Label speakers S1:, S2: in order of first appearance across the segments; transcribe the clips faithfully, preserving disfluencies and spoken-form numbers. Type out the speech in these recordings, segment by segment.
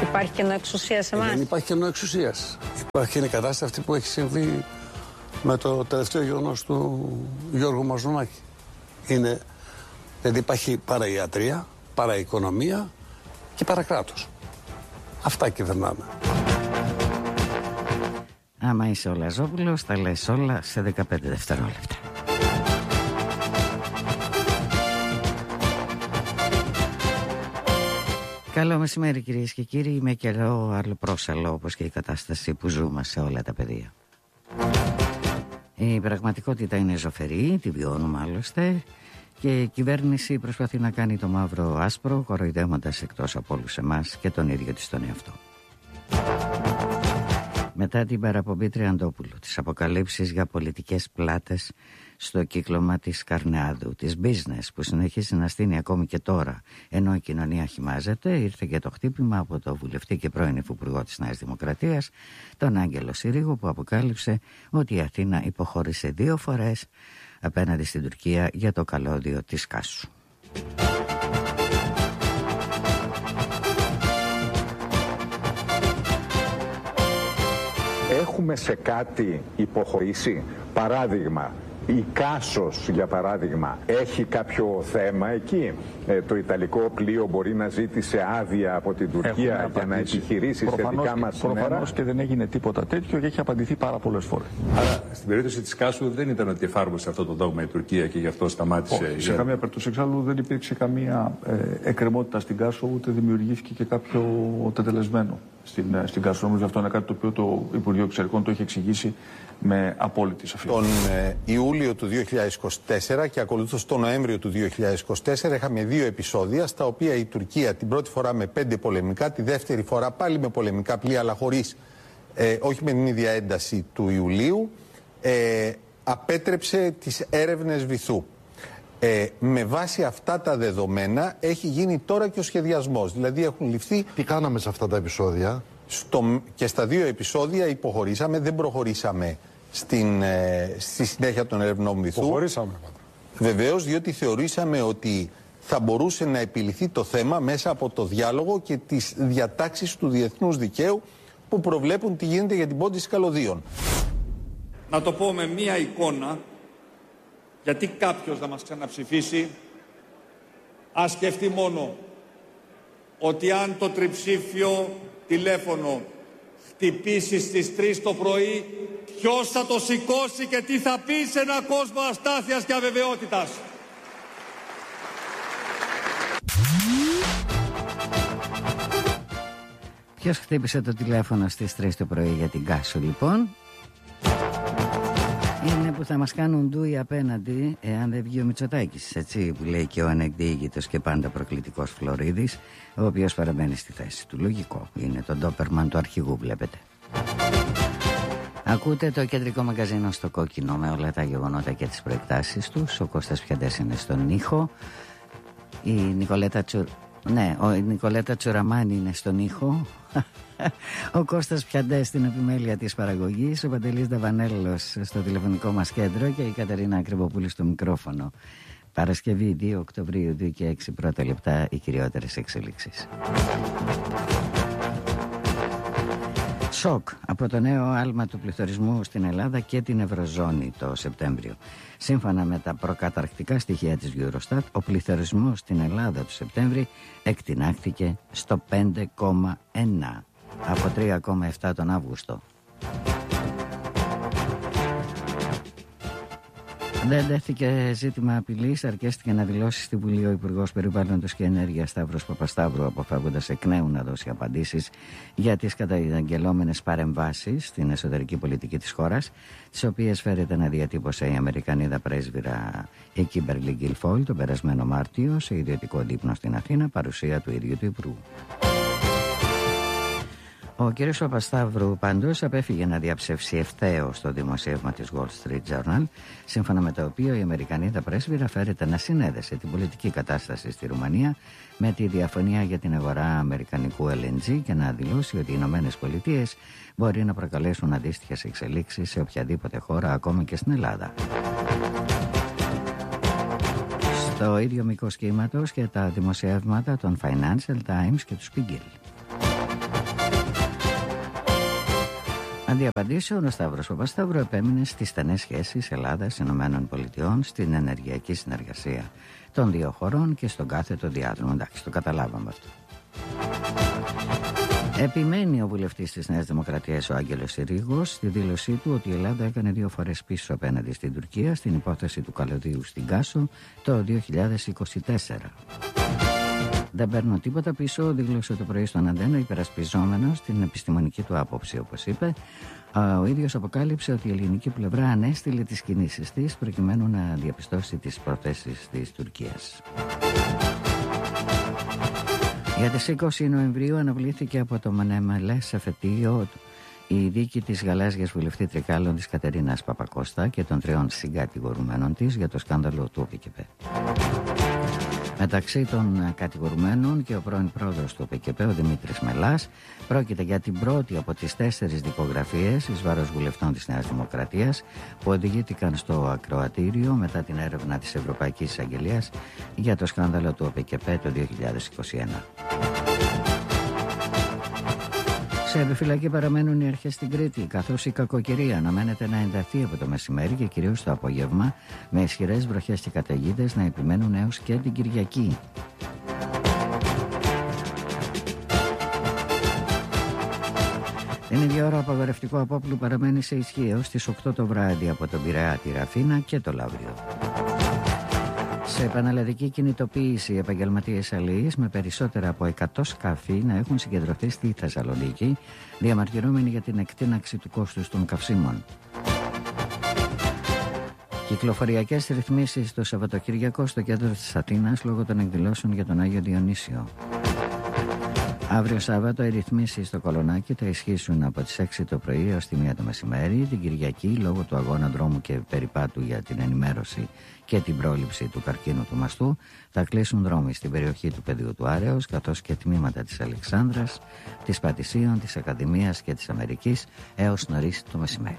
S1: Υπάρχει κενό εξουσίας σε εμάς?
S2: Δεν υπάρχει κενό εξουσίας. Υπάρχει είναι η κατάσταση αυτή που έχει συμβεί με το τελευταίο γεγονός του Γιώργου Μαζονάκη. Είναι, δηλαδή υπάρχει παραϊατρία, παραοικονομία και παρακράτος. Αυτά κυβερνάμε.
S3: Άμα είσαι ο Λαζόπουλος, τα λες όλα σε δεκαπέντε δευτερόλεπτα. Καλό μεσημέρι κυρίες και κύριοι, με καιρό αλλοπρόσαλλο όπως και η κατάσταση που ζούμε σε όλα τα πεδία. Η πραγματικότητα είναι ζωφερή, τη βιώνουμε άλλωστε, και η κυβέρνηση προσπαθεί να κάνει το μαύρο άσπρο, κοροϊδεύοντας εκτός από όλους εμάς και τον ίδιο της τον εαυτό. Μετά την παραπομπή Τριαντόπουλου, τις αποκαλύψεις για πολιτικές πλάτες στο κύκλωμα της Καρνεάδου, της business που συνεχίζει να στείνει ακόμη και τώρα, ενώ η κοινωνία χυμάζεται, ήρθε και το χτύπημα από το βουλευτή και πρώην υφυπουργό της Νέας Δημοκρατίας, τον Άγγελο Συρίγου, που αποκάλυψε ότι η Αθήνα υποχώρησε δύο φορές απέναντι στην Τουρκία για το καλώδιο της Κάσου.
S4: Έχουμε σε κάτι υποχωρήσει? Παράδειγμα, η Κάσος, για παράδειγμα, έχει κάποιο θέμα εκεί? Ε, το Ιταλικό πλοίο μπορεί να ζήτησε άδεια από την Τουρκία για να επιχειρήσει σε δικά μας νερά?
S5: Προφανώς και δεν έγινε τίποτα τέτοιο και έχει απαντηθεί πάρα πολλές φορές.
S6: Άρα στην περίπτωση της Κάσου δεν ήταν ότι εφάρμοσε αυτό το δόγμα η Τουρκία και γι' αυτό σταμάτησε?
S5: Όχι, σε καμία περίπτωση. Εξάλλου δεν υπήρξε καμία ε, εκκρεμότητα στην Κάσο, ούτε δημιουργήθηκε και κάποιο τετελεσμένο στην, στην Κάσο. Νομίζω αυτό είναι κάτι το οποίο το Υπουργείο Εξωτερικών το έχει εξηγήσει με απόλυτη σαφήνεια.
S7: Τον ε, Ιούλιο του δύο χιλιάδες είκοσι τέσσερα και ακολούθως τον Νοέμβριο του δύο χιλιάδες είκοσι τέσσερα είχαμε δύο επεισόδια στα οποία η Τουρκία την πρώτη φορά με πέντε πολεμικά, τη δεύτερη φορά πάλι με πολεμικά πλοία, αλλά χωρίς, ε, όχι με την ίδια ένταση του Ιουλίου, ε, απέτρεψε τις έρευνες βυθού. Ε, με βάση αυτά τα δεδομένα έχει γίνει τώρα και ο σχεδιασμός. Δηλαδή έχουν ληφθεί...
S8: Τι κάναμε σε αυτά τα επεισόδια?
S7: Στο, και στα δύο επεισόδια υποχωρήσαμε, δεν προχωρήσαμε στην, ε, στη συνέχεια των ερευνών βυθού.
S8: Υποχωρήσαμε.
S7: Βεβαίως, διότι θεωρήσαμε ότι θα μπορούσε να επιληθεί το θέμα μέσα από το διάλογο και τις διατάξεις του διεθνούς δικαίου που προβλέπουν τι γίνεται για την πώντιση καλωδίων.
S9: Να το πω με μία εικόνα, γιατί κάποιος να μας ξαναψηφίσει, ας σκεφτεί μόνο ότι αν το τριψήφιο τηλέφωνο χτυπήσει στις τρεις το πρωί, ποιος θα το σηκώσει και τι θα πει σε έναν κόσμο αστάθειας και αβεβαιότητας?
S3: Ποιος χτύπησε το τηλέφωνο στις τρεις το πρωί για την Κάσου λοιπόν? Είναι που θα μας κάνουν ντούι απέναντι εάν δεν βγει ο Μητσοτάκης, έτσι που λέει και ο ανεκδίκητος και πάντα προκλητικός Φλωρίδης, ο οποίος παραμένει στη θέση του. Λογικό, είναι το ντόπερμαν του αρχηγού, βλέπετε. Ακούτε το κεντρικό μαγκαζίνο στο κόκκινο με όλα τα γεγονότα και τις προεκτάσεις τους. Ο Κώστας Πιαντές είναι στον ήχο. Η Νικολέτα Τσου... Ναι, ο... η Νικολέτα Τσουραμάνη είναι στον ήχο. Ο Κώστας Πιαντές στην επιμέλεια της παραγωγής, ο Παντελής Δαβανέλλος στο τηλεφωνικό μας κέντρο και η Κατερίνα Ακριβοπούλη στο μικρόφωνο. Παρασκευή δύο Οκτωβρίου, δύο και έξι πρώτα λεπτά, οι κυριότερες εξελίξεις. Σοκ από το νέο άλμα του πληθωρισμού στην Ελλάδα και την Ευρωζώνη το Σεπτέμβριο. Σύμφωνα με τα προκαταρκτικά στοιχεία της Eurostat, ο πληθωρισμός στην Ελλάδα το Σεπτέμβριο εκτινάχθηκε στο πέντε κόμμα ένα από τρία κόμμα επτά τον Αύγουστο. Δεν τέθηκε ζήτημα απειλής, αρκέστηκε να δηλώσει στη Βουλή ο Υπουργός Περιβάλλοντος και Ενέργειας Σταύρος Παπασταύρου, αποφεύγοντας εκ νέου να δώσει απαντήσεις για τις καταγγελόμενες παρεμβάσεις στην εσωτερική πολιτική της χώρας, τις οποίες φέρεται να διατύπωσε η Αμερικανίδα πρέσβυρα η Κίμπερλι Γκιλφόλ τον περασμένο Μάρτιο σε ιδιωτικό δείπνο στην Αθήνα, παρουσία του ίδιου του Υπουργού. Ο κ. Παπασταύρου πάντως απέφυγε να διαψεύσει ευθέως το δημοσίευμα της Wall Street Journal, σύμφωνα με το οποίο η Αμερικανίδα πρέσβυρα φέρεται να συνέδεσε την πολιτική κατάσταση στη Ρουμανία με τη διαφωνία για την αγορά αμερικανικού ελ εν τζι και να δηλώσει ότι οι Ηνωμένες Πολιτείες μπορεί να προκαλέσουν αντίστοιχες εξελίξεις σε οποιαδήποτε χώρα, ακόμη και στην Ελλάδα. Στο ίδιο μήκος κύματος και τα δημοσιεύματα των Financial Times και του Spiegel. Αντί απαντήσεων, ο Σταύρος Παπασταύρου επέμεινε στις στενές σχέσεις Ελλάδας-Ηνωμένων Πολιτειών, στην ενεργειακή συνεργασία των δύο χωρών και στον κάθετο διάδρομο. Εντάξει, το καταλάβαμε αυτό. Επιμένει ο βουλευτής της Νέας Δημοκρατίας, ο Άγγελος Συρίγος, στη δήλωσή του ότι η Ελλάδα έκανε δύο φορές πίσω απέναντι στην Τουρκία στην υπόθεση του καλωδίου στην Κάσο το δύο χιλιάδες είκοσι τέσσερα. Δεν παίρνω τίποτα πίσω, δήλωσε το πρωί στον Αντένα, υπερασπιζόμενος την επιστημονική του άποψη, όπως είπε. Ο ίδιος αποκάλυψε ότι η ελληνική πλευρά ανέστειλε τις κινήσεις της προκειμένου να διαπιστώσει τις προθέσεις της Τουρκίας. Για τις είκοσι Νοεμβρίου αναβλήθηκε από το Μενεμελές εφετείο η δίκη της γαλάζιας βουλευτή Τρικάλων της Κατερίνας Παπακώστα και των τριών συγκατηγορουμένων της για το σκάνδαλο του ΟΠΚΠ. Μεταξύ των κατηγορουμένων και ο πρώην πρόεδρος του ΟΠΚΠ, ο Δημήτρης Μελάς, πρόκειται για την πρώτη από τις τέσσερις δικογραφίες εις βάρος βουλευτών της Νέας Δημοκρατίας που οδηγήθηκαν στο ακροατήριο μετά την έρευνα της Ευρωπαϊκής Εισαγγελίας για το σκάνδαλο του ΟΠΚΠ το δύο χιλιάδες είκοσι ένα. Σε επιφυλακή παραμένουν οι αρχές στην Κρήτη, καθώς η κακοκαιρία αναμένεται να ενταθεί από το μεσημέρι και κυρίως το απόγευμα, με ισχυρές βροχές και καταιγίδες να επιμένουν έως και την Κυριακή. Την ίδια ώρα, ο απαγορευτικό απόπλου παραμένει σε ισχύ έως τις οκτώ το βράδυ από τον Πειραιά, τη Ραφίνα και το Λαύριο. Σε επαναλλαδική κινητοποίηση, οι επαγγελματίες αλληλείς με περισσότερα από εκατό σκάφη να έχουν συγκεντρωθεί στη Θεσσαλονίκη, διαμαρτυρόμενοι για την εκτείναξη του κόστους των καυσίμων. Κυκλοφοριακές ρυθμίσεις το Σαββατοκύριακο στο κέντρο της Αθήνας λόγω των εκδηλώσεων για τον Άγιο Διονύσιο. Αύριο Σάββατο οι ρυθμίσεις στο Κολονάκι θα ισχύσουν από τις έξι το πρωί έως τη μία το μεσημέρι. Την Κυριακή, λόγω του αγώνα δρόμου και περιπάτου για την ενημέρωση και την πρόληψη του καρκίνου του μαστού, θα κλείσουν δρόμοι στην περιοχή του Πεδίου του Άρεως, καθώς και τμήματα της Αλεξάνδρας, της Πατησίων, της Ακαδημίας και της Αμερικής έως νωρίς το μεσημέρι.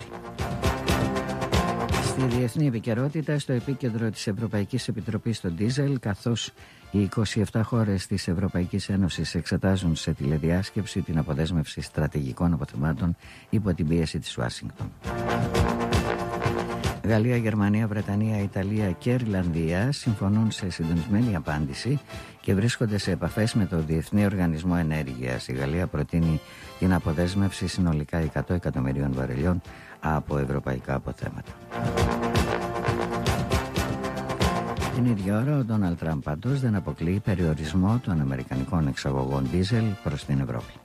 S3: Στη διεθνή επικαιρότητα, στο επίκεντρο της Ευρωπαϊκής Επιτροπής στο ντίζελ, καθώς οι είκοσι επτά χώρες της Ευρωπαϊκής Ένωσης εξετάζουν σε τηλεδιάσκεψη την αποδέσμευση στρατηγικών αποθεμάτων υπό την πίεση της Ουάσιγκτον. Γαλλία, Γερμανία, Βρετανία, Ιταλία και Ιρλανδία συμφωνούν σε συντονισμένη απάντηση και βρίσκονται σε επαφές με το Διεθνή Οργανισμό Ενέργειας. Η Γαλλία προτείνει την αποδέσμευση συνολικά εκατό εκατομμυρίων βαρελιών από ευρωπαϊκά αποθέματα. Την ίδια ώρα, ο Ντόναλντ Τραμπ πάντως δεν αποκλείει περιορισμό των αμερικανικών εξαγωγών ντίζελ προς την Ευρώπη.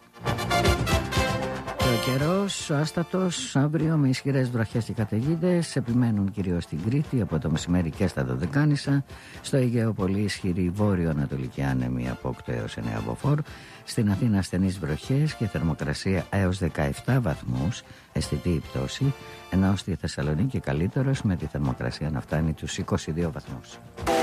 S3: Ο καιρός άστατος, αύριο με ισχυρές βροχές και καταιγίδες, επιμένουν κυρίως στην Κρήτη από το μεσημέρι και στα Δωδεκάνησα. Στο Αιγαίο πολύ ισχυρή βόρειο-ανατολική άνεμη από οκτώ έως εννέα μποφόρ. Στην Αθήνα ασθενείς βροχές και θερμοκρασία έως δεκαεπτά βαθμούς, αισθητή η πτώση, ενώ στη Θεσσαλονίκη καλύτερος με τη θερμοκρασία να φτάνει τους είκοσι δύο βαθμούς.